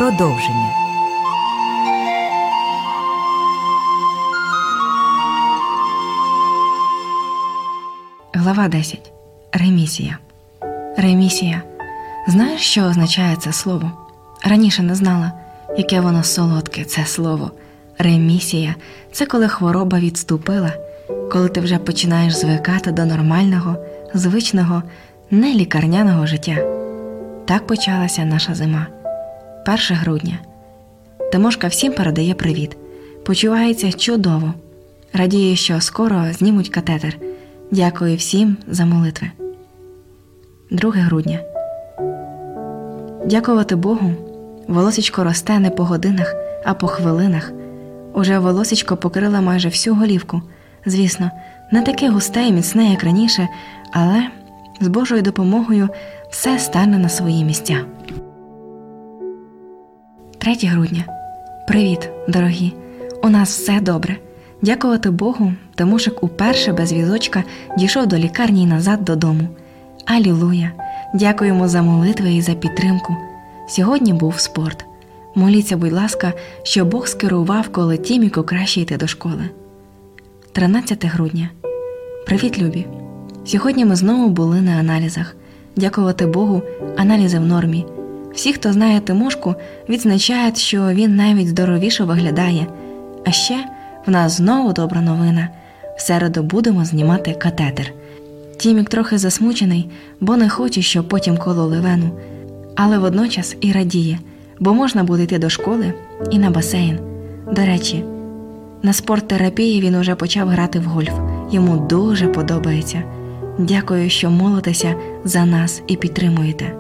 Продовження. Глава 10. Ремісія. Ремісія. Знаєш, що означає це слово? Раніше не знала, яке воно солодке, це слово. Ремісія – це коли хвороба відступила, коли ти вже починаєш звикати до нормального, звичного, не лікарняного життя. Так почалася наша зима. 1 грудня. Тимошка всім передає привіт. Почувається чудово. Радіє, що скоро знімуть катетер. Дякую всім за молитви. 2 грудня. Дякувати Богу, волосечко росте не по годинах, а по хвилинах. Уже волосечко покрило майже всю голівку. Звісно, не таке густе і міцне, як раніше, але з Божою допомогою все стане на свої місця. 3 грудня. Привіт, дорогі. У нас все добре. Дякувати Богу, Тимошик уперше без візочка дійшов до лікарні і назад додому. Алілуя! Дякуємо за молитви і за підтримку. Сьогодні був спорт. Моліться, будь ласка, щоб Бог скерував, коли Тіміку краще йти до школи. 13 грудня. Привіт, любі! Сьогодні ми знову були на аналізах. Дякувати Богу, аналізи в нормі. Всі, хто знає Тимошку, відзначають, що він навіть здоровіше виглядає. А ще в нас знову добра новина. В середу будемо знімати катетер. Тімік трохи засмучений, бо не хоче, щоб потім кололи вену. Але водночас і радіє, бо можна буде йти до школи і на басейн. До речі, на спорттерапії він уже почав грати в гольф. Йому дуже подобається. Дякую, що молитеся за нас і підтримуєте.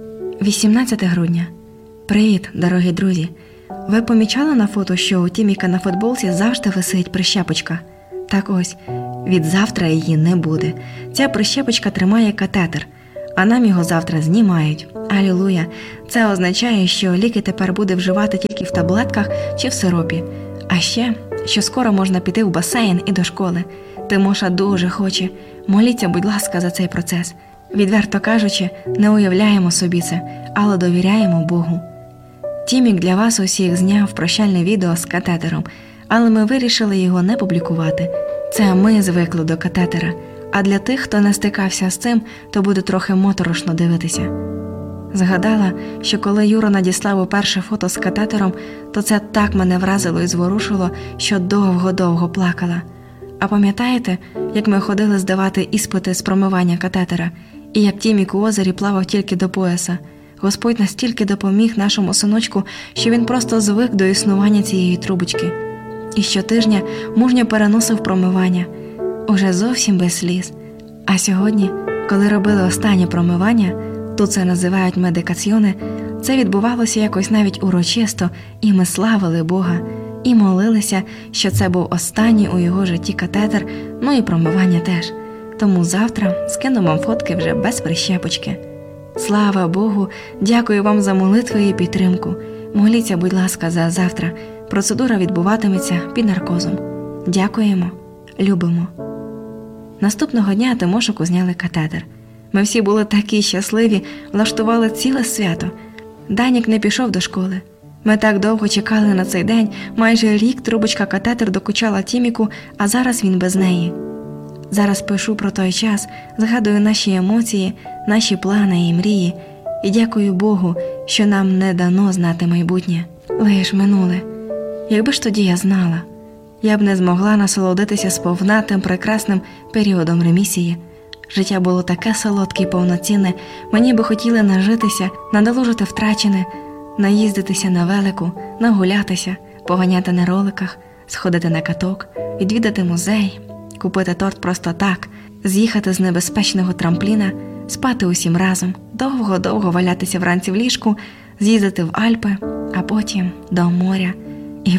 18 грудня. Привіт, дорогі друзі! Ви помічали на фото, що у Тіміка на футболці завжди висить прищепочка? Так ось, від завтра її не буде. Ця прищепочка тримає катетер, а нам його завтра знімають. Алілуя! Це означає, що ліки тепер буде вживати тільки в таблетках чи в сиропі. А ще, що скоро можна піти в басейн і до школи. Тимоша дуже хоче. Моліться, будь ласка, за цей процес. Відверто кажучи, не уявляємо собі це, але довіряємо Богу. Тімік для вас усіх зняв прощальне відео з катетером, але ми вирішили його не публікувати. Це ми звикли до катетера, а для тих, хто не стикався з цим, то буде трохи моторошно дивитися. Згадала, що коли Юра надіслав уперше фото з катетером, то це так мене вразило і зворушило, що довго-довго плакала. А пам'ятаєте, як ми ходили здавати іспити з промивання катетера, і як Тімік у озері плавав тільки до пояса? Господь настільки допоміг нашому синочку, що він просто звик до існування цієї трубочки. І щотижня мужньо переносив промивання, уже зовсім без сліз. А сьогодні, коли робили останнє промивання, тут це називають медикаціони, це відбувалося якось навіть урочисто, і ми славили Бога, і молилися, що це був останній у його житті катетер, ну і промивання теж. Тому завтра скину вам фотки вже без прищепочки. Слава Богу, дякую вам за молитви і підтримку. Моліться, будь ласка, за завтра. Процедура відбуватиметься під наркозом. Дякуємо, любимо. Наступного дня Тимошику зняли катетер. Ми всі були такі щасливі, влаштували ціле свято. Данік не пішов до школи. Ми так довго чекали на цей день, майже рік трубочка катетер докучала Тіміку, а зараз він без неї. Зараз пишу про той час, згадую наші емоції, наші плани і мрії, і дякую Богу, що нам не дано знати майбутнє, лиш минуле. Якби ж тоді я знала, я б не змогла насолодитися сповна тим прекрасним періодом ремісії. Життя було таке солодке і повноцінне, мені би хотіли нажитися, надолужити втрачене, наїздитися на велику, нагулятися, поганяти на роликах, сходити на каток, відвідати музей, купити торт просто так, з'їхати з небезпечного трампліна, спати усім разом, довго-довго валятися вранці в ліжку, з'їздити в Альпи, а потім до моря і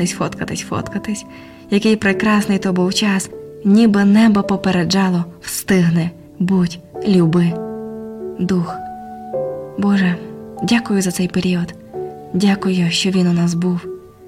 фоткатись. Який прекрасний то був час, ніби небо попереджало: встигни, будь, люби. Дух. Боже, дякую за цей період. Дякую, що він у нас був.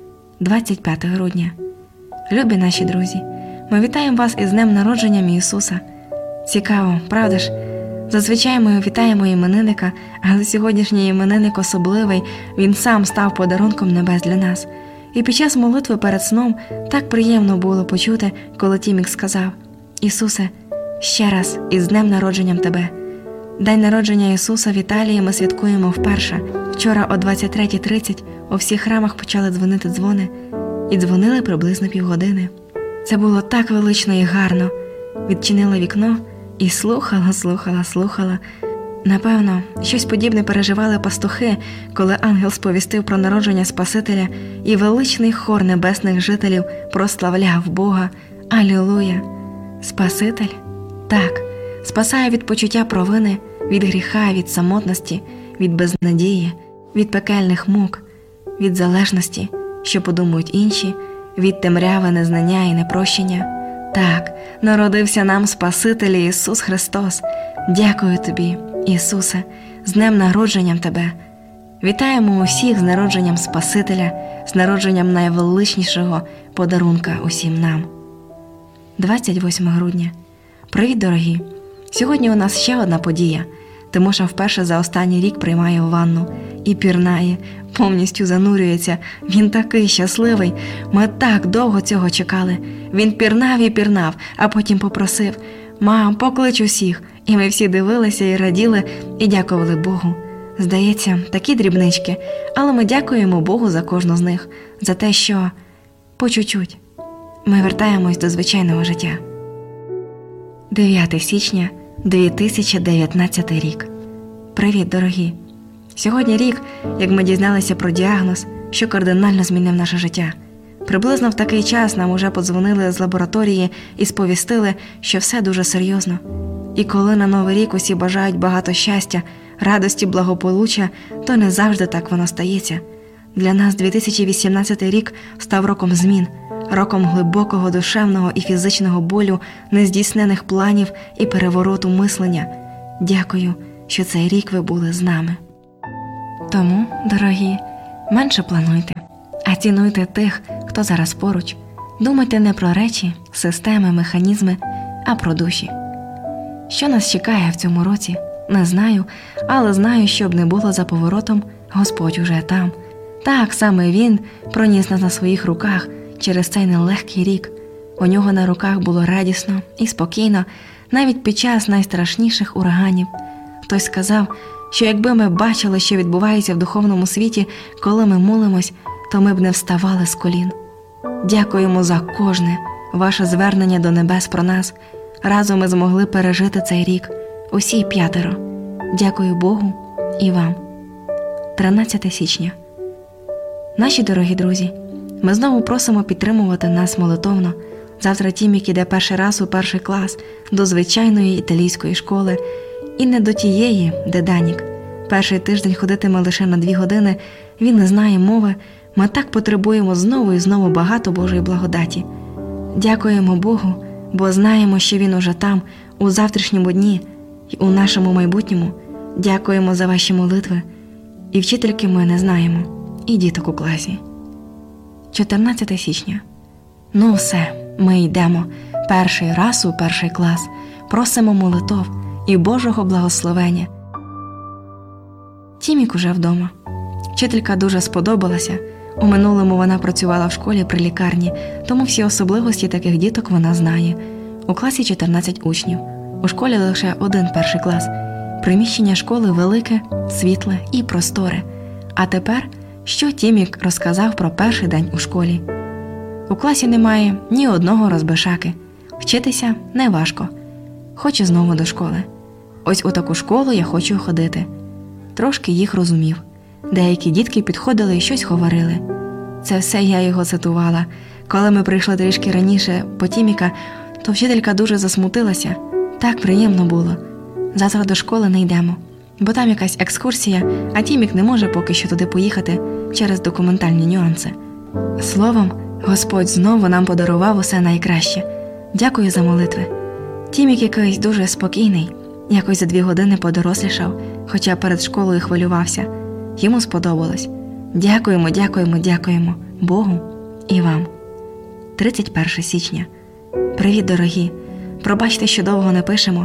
25 грудня. Любі наші друзі, ми вітаємо вас із днем народженням Ісуса. Цікаво, правда ж? Зазвичай ми вітаємо іменинника, але сьогоднішній іменинник особливий, він сам став подарунком небес для нас. І під час молитви перед сном так приємно було почути, коли Тімік сказав: «Ісусе, ще раз із днем народженням Тебе». День народження Ісуса в Італії ми святкуємо вперше. Вчора о 23:30 у всіх храмах почали дзвонити дзвони, і дзвонили приблизно півгодини. Це було так велично і гарно. Відчинила вікно і слухала. Напевно, щось подібне переживали пастухи, коли ангел сповістив про народження Спасителя, і величний хор небесних жителів прославляв Бога. Алілуя! Спаситель? Так, спасає від почуття провини, від гріха, від самотності, від безнадії, від пекельних мук, від залежності, що подумають інші, від темряви незнання і непрощення. Так, народився нам Спаситель Ісус Христос. Дякую Тобі, Ісусе, з днем народженням Тебе. Вітаємо усіх з народженням Спасителя, з народженням найвеличнішого подарунка усім нам. 28 грудня. Привіт, дорогі! Сьогодні у нас ще одна подія. Тимоша вперше за останній рік приймає ванну і пірнає, повністю занурюється. Він такий щасливий. Ми так довго цього чекали. Він пірнав і пірнав, а потім попросив: «Мам, поклич усіх». І ми всі дивилися і раділи, і дякували Богу. Здається, такі дрібнички, але ми дякуємо Богу за кожну з них, за те, що по чуть-чуть ми вертаємось до звичайного життя. 9 січня 2019 рік. Привіт, дорогі! Сьогодні рік, як ми дізналися про діагноз, що кардинально змінив наше життя. Приблизно в такий час нам уже подзвонили з лабораторії і сповістили, що все дуже серйозно. І коли на Новий рік усі бажають багато щастя, радості, благополуччя, то не завжди так воно стається. Для нас 2018 рік став роком змін, роком глибокого душевного і фізичного болю, нездійснених планів і перевороту мислення. Дякую, що цей рік ви були з нами. Тому, дорогі, менше плануйте, а цінуйте тих, хто зараз поруч. Думайте не про речі, системи, механізми, а про душі. Що нас чекає в цьому році, не знаю, але знаю, що б не було за поворотом, Господь уже там. Так, саме Він проніс нас на своїх руках через цей нелегкий рік. У нього на руках було радісно і спокійно, навіть під час найстрашніших ураганів. Хтось сказав, що якби ми бачили, що відбувається в духовному світі, коли ми молимось, то ми б не вставали з колін. Дякуємо за кожне ваше звернення до небес про нас. Разом ми змогли пережити цей рік, усі 5. Дякую Богу і вам. 13 січня. Наші дорогі друзі, ми знову просимо підтримувати нас молитовно. Завтра Тімік іде перший раз у 1 клас до звичайної італійської школи. І не до тієї, де Данік. Перший тиждень ходитиме лише на 2 години, він не знає мови. Ми так потребуємо знову і знову багато Божої благодаті. Дякуємо Богу, бо знаємо, що Він уже там, у завтрашньому дні і у нашому майбутньому. Дякуємо за ваші молитви. І вчительки ми не знаємо, і діток у класі. 14 січня. Ну все, ми йдемо. Перший раз у 1 клас. Просимо молитов і Божого благословення. Тімік уже вдома. Вчителька дуже сподобалася. У минулому вона працювала в школі при лікарні, тому всі особливості таких діток вона знає. У класі 14 учнів. У школі лише 1 перший клас. Приміщення школи велике, світле і просторе. А тепер, що Тімік розказав про перший день у школі? У класі немає ні одного розбишаки. Вчитися не важко. Хочу знову до школи. Ось у таку школу я хочу ходити. Трошки їх розумів. Деякі дітки підходили і щось говорили. Це все я його цитувала. Коли ми прийшли трішки раніше по Тіміка, то вчителька дуже засмутилася. Так приємно було. Завтра до школи не йдемо, бо там якась екскурсія, а Тімік не може поки що туди поїхати через документальні нюанси. Словом, Господь знову нам подарував усе найкраще. Дякую за молитви. Тімік якийсь дуже спокійний, якось за 2 години подорослішав, хоча перед школою хвилювався. Йому сподобалось. Дякуємо, дякуємо, дякуємо Богу і вам. 31 січня. Привіт, дорогі! Пробачте, що довго не пишемо.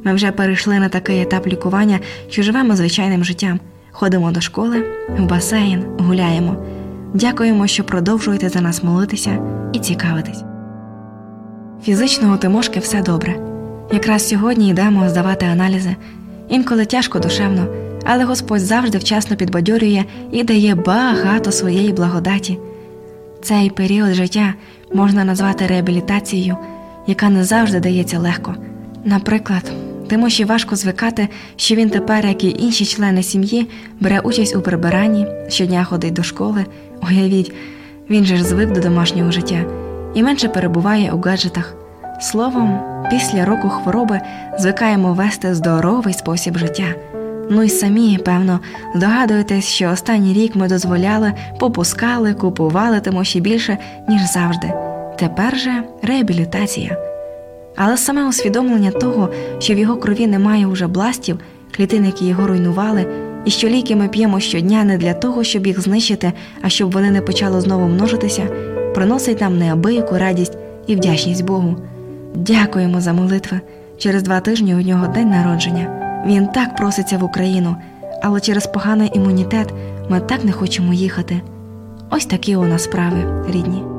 Ми вже перейшли на такий етап лікування, що живемо звичайним життям. Ходимо до школи, в басейн, гуляємо. Дякуємо, що продовжуєте за нас молитися і цікавитись. Фізично у Тимошки все добре. Якраз сьогодні йдемо здавати аналізи. Інколи тяжко душевно, але Господь завжди вчасно підбадьорює і дає багато своєї благодаті. Цей період життя можна назвати реабілітацією, яка не завжди дається легко. Наприклад, Тимоші важко звикати, що він тепер, як і інші члени сім'ї, бере участь у прибиранні, щодня ходить до школи. Уявіть, він же ж звик до домашнього життя і менше перебуває у гаджетах. Словом, після року хвороби звикаємо вести здоровий спосіб життя. Ну й самі, певно, здогадуєтесь, що останній рік ми дозволяли, попускали, купували Тимоші більше, ніж завжди. Тепер же реабілітація. Але саме усвідомлення того, що в його крові немає уже бластів, клітин, які його руйнували, і що ліки ми п'ємо щодня не для того, щоб їх знищити, а щоб вони не почали знову множитися, приносить нам неабияку радість і вдячність Богу. Дякуємо за молитви. Через 2 тижні у нього день народження. Він так проситься в Україну, але через поганий імунітет ми так не хочемо їхати. Ось такі у нас справи, рідні.